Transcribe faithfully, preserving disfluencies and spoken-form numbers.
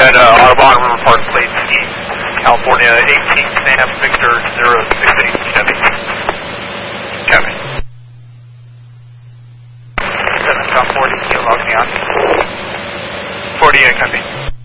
ahead, uh, Audubon River Park Plate Scheme, California, eighteen Sam Victor zero six eight, Chevy. Chevy. seven South forty, kilo log me on. forty-eight, copy.